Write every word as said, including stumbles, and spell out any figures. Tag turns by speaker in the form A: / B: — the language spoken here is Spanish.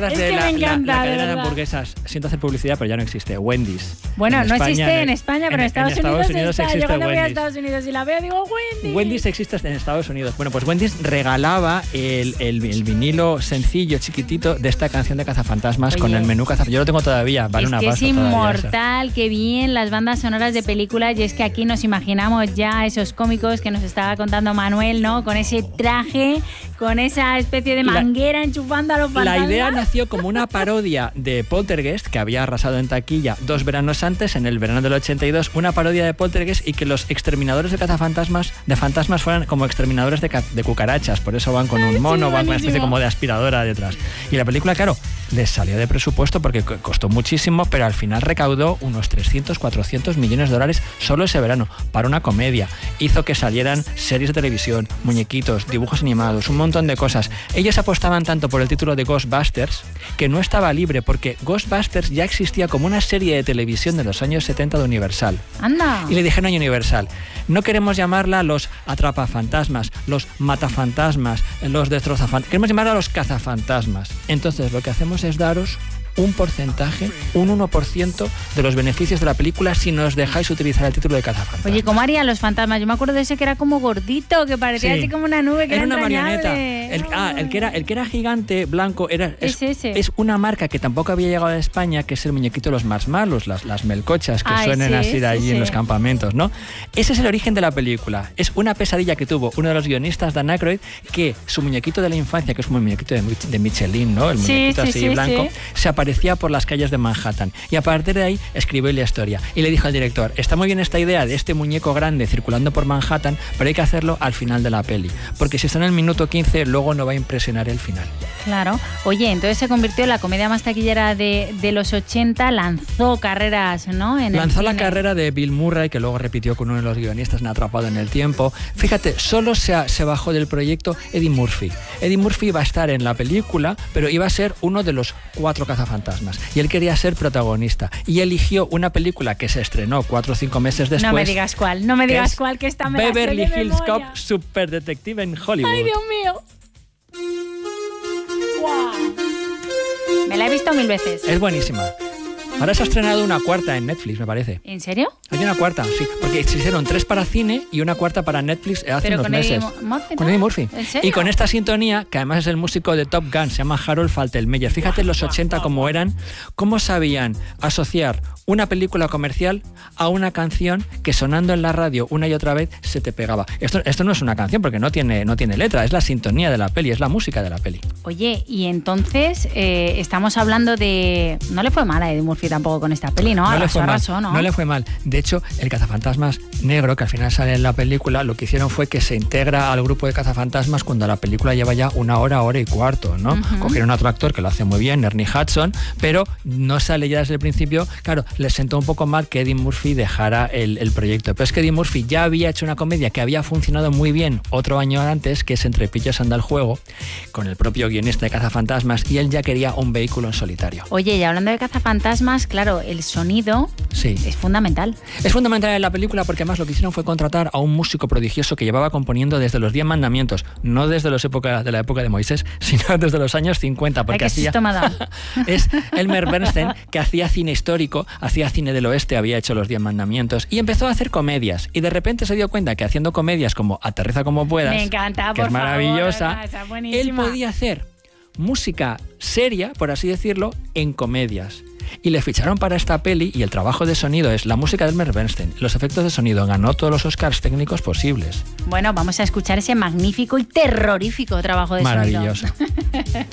A: acuerdas
B: es
A: de
B: que
A: la,
B: me encanta,
A: la, la
B: de
A: cadena de
B: verdad.
A: hamburguesas? Siento hacer publicidad, pero ya no existe. Wendy's.
B: Bueno,
A: En
B: no
A: España,
B: existe en España, pero en, en Estados,
A: en Estados
B: Unidos,
A: Unidos
B: está.
A: existe
B: Yo cuando voy a
A: Wendy's.
B: Estados Unidos y la veo digo Wendy's.
A: Wendy's existe en Estados Unidos. Bueno, pues Wendy's regalaba el, el, el vinilo sencillo, chiquitito, de esta canción de Cazafantasmas. Oye, con el menú Cazafantasmas. Yo lo tengo todavía, vale
B: es
A: una
B: que
A: pasta.
B: Es inmortal, qué bien las bandas sonoras de películas, y es que aquí nos imaginamos ya esos cómicos que nos estaba contando Manuel, ¿no? Con ese traje, con esa especie de manguera la, enchufando a los fantasmas.
A: La idea nació como una parodia de Poltergeist, que había arrasado en taquilla dos veranos antes, en el verano del ochenta y dos, una parodia de Poltergeist, y que los exterminadores de cazafantasmas de fantasmas fueran como exterminadores de, de cucarachas. Por eso van con un mono, sí, van con una especie como de aspiradora detrás. Y la película, claro, les salió de presupuesto porque costó muchísimo, pero al final recaudó unos trescientos, cuatrocientos millones de dólares solo ese verano, para una comedia. Hizo que salieran series de televisión, muñequitos, dibujos animados, un montón de cosas. Ellos apostaban tanto por el título de Ghostbusters que no estaba libre, porque Ghostbusters ya existía como una serie de televisión de los años setenta de Universal.
B: ¡Anda!
A: Y le dijeron a Universal, no queremos llamarla los atrapafantasmas, los matafantasmas, los destrozafantasmas, queremos llamarla los cazafantasmas. Entonces lo que hacemos es daros un porcentaje, un uno por ciento de los beneficios de la película si nos dejáis utilizar el título de Cazafantasmas.
B: Oye, ¿cómo harían los fantasmas? Yo me acuerdo de ese que era como gordito, que parecía sí. así como una nube, que era,
A: era una
B: entrañable.
A: marioneta. El, ah, el que era el que era gigante, blanco, era es,
B: es, ese.
A: es una marca que tampoco había llegado a España, que es el muñequito de los marshmallows, las, las melcochas que
B: Ay,
A: suenen
B: sí,
A: así de
B: sí,
A: allí
B: sí.
A: en los campamentos, ¿no? Ese es el origen de la película. Es una pesadilla que tuvo uno de los guionistas, Dan Aykroyd, que su muñequito de la infancia, que es como el muñequito de, de Michelin, ¿no? El muñequito
B: sí,
A: así
B: sí,
A: blanco,
B: sí.
A: se aparecía por las calles de Manhattan, y a partir de ahí escribió la historia y le dijo al director, está muy bien esta idea de este muñeco grande circulando por Manhattan, pero hay que hacerlo al final de la peli, porque si está en el minuto quince luego no va a impresionar el final.
B: Claro. Oye, entonces se convirtió en la comedia más taquillera de, de los ochenta, lanzó carreras, ¿no? En
A: lanzó
B: el
A: la
B: cine.
A: carrera de Bill Murray, que luego repitió con uno de los guionistas en Atrapado en el Tiempo. Fíjate, solo se, se bajó del proyecto Eddie Murphy. Eddie Murphy iba a estar en la película, pero iba a ser uno de los cuatro cazafantasmas, y él quería ser protagonista, y eligió una película que se estrenó cuatro o cinco meses después.
B: No me digas cuál, no me digas cuál, que está me
A: Beverly
B: la
A: Hills Cop Super Detective en Hollywood.
B: ¡Ay, Dios mío! ¡Wow! Me la he visto mil veces.
A: Es buenísima. Ahora se ha estrenado una cuarta en Netflix, me parece.
B: ¿En serio?
A: Hay una cuarta, sí. Porque se hicieron tres para cine y una cuarta para Netflix hace
B: Pero
A: unos
B: con
A: meses.
B: Eddie Murphy,
A: con Eddie Murphy.
B: ¿En serio?
A: Y con esta sintonía, que además es el músico de Top Gun, se llama Harold Faltermeyer. Fíjate en los ochenta cómo eran, cómo sabían asociar una película comercial a una canción que sonando en la radio una y otra vez se te pegaba. Esto, esto no es una canción porque no tiene, no tiene letra, es la sintonía de la peli, es la música de la peli.
B: Oye, y entonces eh, estamos hablando de... No le fue mal a Eddie Murphy tampoco con esta peli, ¿no?
A: No
B: arrasó,
A: le fue mal,
B: arrasó, ¿no?
A: No le fue mal. De hecho, el cazafantasmas negro, que al final sale en la película, lo que hicieron fue que se integra al grupo de cazafantasmas cuando la película lleva ya una hora, hora y cuarto, ¿no? Uh-huh. Cogieron a otro actor que lo hace muy bien, Ernie Hudson, pero no sale ya desde el principio. Claro, les sentó un poco mal que Eddie Murphy dejara el, el proyecto. Pero es que Eddie Murphy ya había hecho una comedia que había funcionado muy bien otro año antes, que es Entre pillos anda el juego, con el propio guionista de Cazafantasmas, y él ya quería un vehículo en solitario.
B: Oye, y hablando de Cazafantasmas, claro, el sonido
A: sí.
B: es fundamental.
A: Es fundamental en la película porque además lo que hicieron fue contratar a un músico prodigioso que llevaba componiendo desde los Diez Mandamientos, no desde los época, de la época de Moisés, sino desde los años cincuenta. Porque
B: Ay,
A: hacía... es Elmer Bernstein, que hacía cine histórico, hacía cine del oeste, había hecho los Diez Mandamientos y empezó a hacer comedias, y de repente se dio cuenta que haciendo comedias como Aterriza como puedas,
B: me encanta,
A: que
B: por
A: es maravillosa,
B: favor,
A: él podía hacer música seria, por así decirlo, en comedias. Y le ficharon para esta peli, y el trabajo de sonido es la música de Elmer Bernstein. Los efectos de sonido, ganó todos los Oscars técnicos posibles.
B: Bueno, vamos a escuchar ese magnífico y terrorífico trabajo de
A: Maravilloso.
B: sonido. Maravilloso.